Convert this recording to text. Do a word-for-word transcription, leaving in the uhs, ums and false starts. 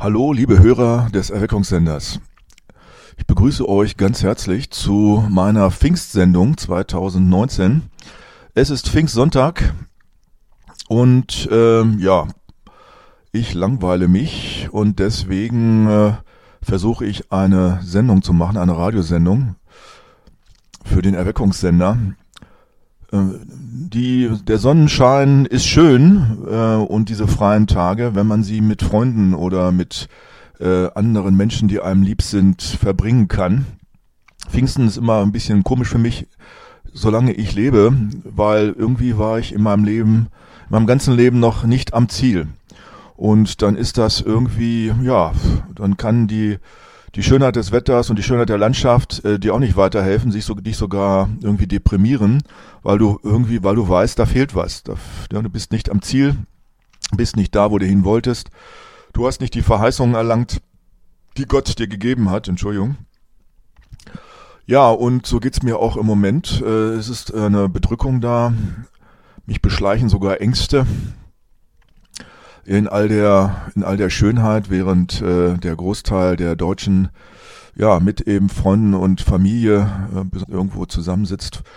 Hallo, liebe Hörer des Erweckungssenders. Ich begrüße euch ganz herzlich zu meiner Pfingstsendung zwanzig neunzehn. Es ist Pfingstsonntag und ähm, ja, ich langweile mich und deswegen äh, versuche ich eine Sendung zu machen, eine Radiosendung für den Erweckungssender. Die, der Sonnenschein ist schön äh, und diese freien Tage, wenn man sie mit Freunden oder mit äh, anderen Menschen, die einem lieb sind, verbringen kann. Pfingsten ist immer ein bisschen komisch für mich, solange ich lebe, weil irgendwie war ich in meinem Leben, in meinem ganzen Leben noch nicht am Ziel. Und dann ist das irgendwie, ja, dann kann die die Schönheit des Wetters und die Schönheit der Landschaft äh, dir auch nicht weiterhelfen, sich so, dich sogar irgendwie deprimieren, weil du irgendwie, weil du weißt, da fehlt was. Da, ja, du bist nicht am Ziel, bist nicht da, wo du hin wolltest. Du hast nicht die Verheißungen erlangt, die Gott dir gegeben hat. Entschuldigung. Ja, und so geht's mir auch im Moment. Äh, es ist eine Bedrückung da. Mich beschleichen sogar Ängste. In all der in all der Schönheit, während äh, der Großteil der Deutschen ja mit eben Freunden und Familie äh, irgendwo zusammensitzt,